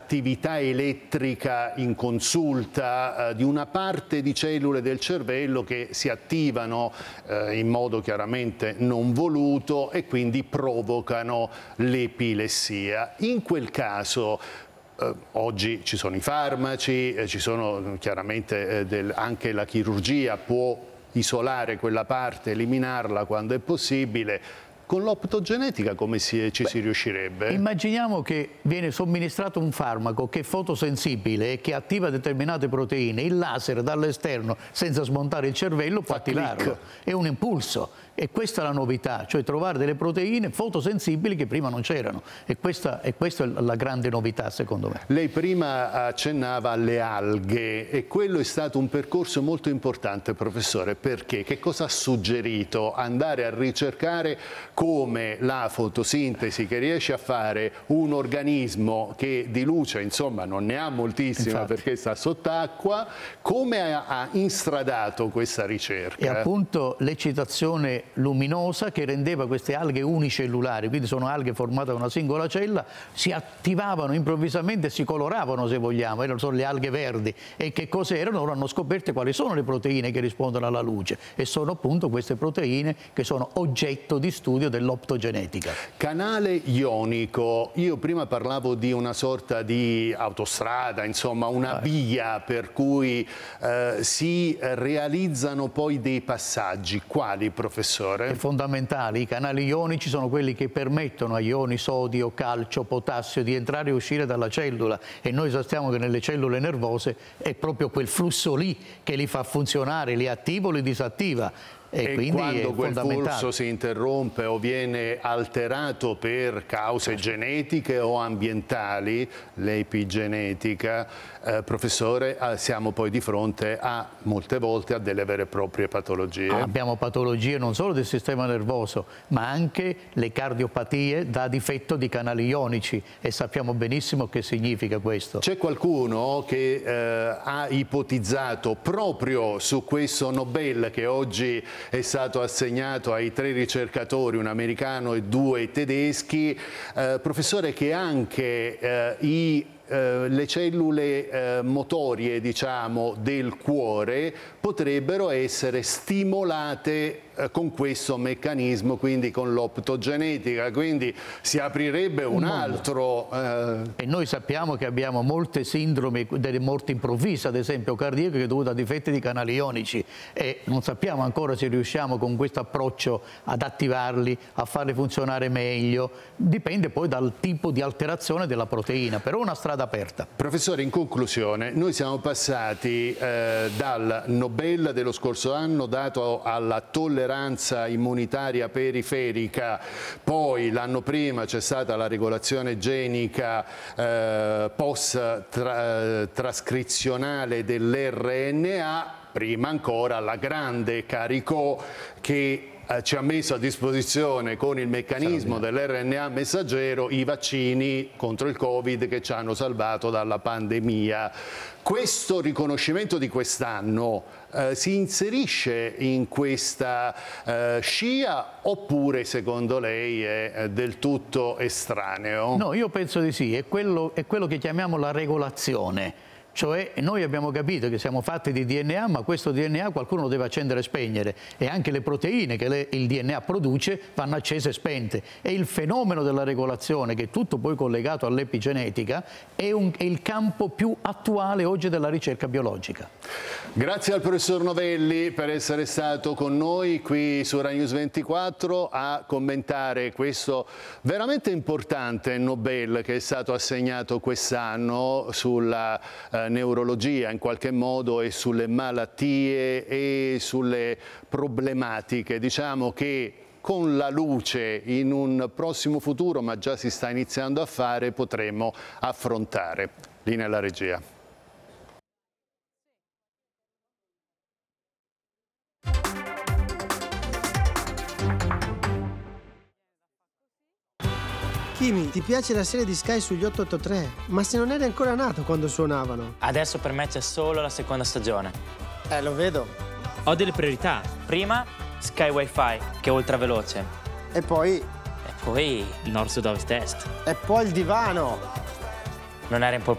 attività elettrica in consulta di una parte di cellule del cervello che si attivano in modo chiaramente non voluto e quindi provocano l'epilessia. In quel caso oggi ci sono i farmaci, ci sono chiaramente anche la chirurgia può isolare quella parte, eliminarla quando è possibile. Con l'optogenetica come ci si riuscirebbe? Immaginiamo che viene somministrato un farmaco che è fotosensibile e che attiva determinate proteine. Il laser dall'esterno, senza smontare il cervello, può attivarlo. È un impulso. E questa è la novità, cioè trovare delle proteine fotosensibili che prima non c'erano. E questa è la grande novità, secondo me. Lei prima accennava alle alghe e quello è stato un percorso molto importante, professore, perché che cosa ha suggerito? Andare a ricercare come la fotosintesi che riesce a fare un organismo che di luce, insomma, non ne ha moltissima. Infatti, perché sta sott'acqua, come ha instradato questa ricerca? E appunto l'eccitazione luminosa che rendeva queste alghe unicellulari, quindi sono alghe formate da una singola cella, si attivavano improvvisamente e si coloravano, se vogliamo, sono le alghe verdi. E che cosa erano? Ora hanno scoperto quali sono le proteine che rispondono alla luce e sono appunto queste proteine che sono oggetto di studio dell'optogenetica. Canale ionico, io prima parlavo di una sorta di autostrada, insomma una via per cui si realizzano poi dei passaggi. Quali, professore? È fondamentale. I canali ionici sono quelli che permettono agli ioni sodio, calcio, potassio di entrare e uscire dalla cellula e noi sappiamo che nelle cellule nervose è proprio quel flusso lì che li fa funzionare, li attiva o li disattiva. E quindi quando quel flusso si interrompe o viene alterato per cause genetiche o ambientali, l'epigenetica, professore, siamo poi di fronte molte volte a delle vere e proprie patologie. Abbiamo patologie non solo del sistema nervoso, ma anche le cardiopatie da difetto di canali ionici e sappiamo benissimo che significa questo. C'è qualcuno che ha ipotizzato proprio su questo Nobel che oggi è stato assegnato ai 3 ricercatori, un americano e 2 tedeschi, professore, che anche le cellule motorie, diciamo, del cuore potrebbero essere stimolate con questo meccanismo, quindi con l'optogenetica, quindi si aprirebbe un altro... E noi sappiamo che abbiamo molte sindromi delle morti improvvise, ad esempio cardiache, dovute a difetti di canali ionici e non sappiamo ancora se riusciamo con questo approccio ad attivarli, a farli funzionare meglio, dipende poi dal tipo di alterazione della proteina, però è una strada aperta. Professore, in conclusione, noi siamo passati dal Nobel dello scorso anno dato alla tolleranza immunitaria periferica, poi l'anno prima c'è stata la regolazione genica post-trascrizionale dell'RNA, prima ancora la grande Caricò che ci ha messo a disposizione con il meccanismo dell'RNA messaggero i vaccini contro il Covid che ci hanno salvato dalla pandemia. Questo riconoscimento di quest'anno si inserisce in questa scia oppure secondo lei è del tutto estraneo? No, io penso di sì, è quello che chiamiamo la regolazione. Cioè noi abbiamo capito che siamo fatti di DNA, ma questo DNA qualcuno lo deve accendere e spegnere e anche le proteine che il DNA produce vanno accese e spente. E il fenomeno della regolazione, che è tutto poi collegato all'epigenetica, è il campo più attuale oggi della ricerca biologica. Grazie al professor Novelli per essere stato con noi qui su Rai News 24 a commentare questo veramente importante Nobel che è stato assegnato quest'anno sulla neurologia in qualche modo e sulle malattie e sulle problematiche, diciamo, che con la luce in un prossimo futuro, ma già si sta iniziando a fare, potremo affrontare. Linea alla regia. Kimi, ti piace la serie di Sky sugli 883? Ma se non eri ancora nato quando suonavano. Adesso per me c'è solo la seconda stagione. Lo vedo. Ho delle priorità. Prima, Sky Wi-Fi, che è ultra veloce. E poi? E poi, Nord-Sud-Ovest-Est. E poi il divano. Non era